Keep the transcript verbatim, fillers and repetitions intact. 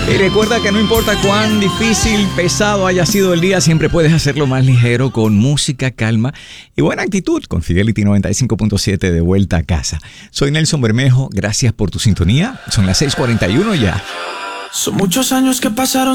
Y recuerda que no importa cuán difícil, pesado haya sido el día, siempre puedes hacerlo más ligero con música, calma y buena actitud con Fidelity noventa y cinco punto siete de vuelta a casa. Soy Nelson Bermejo, gracias por tu sintonía. Son las seis cuarenta y uno ya. Son muchos años que pasaron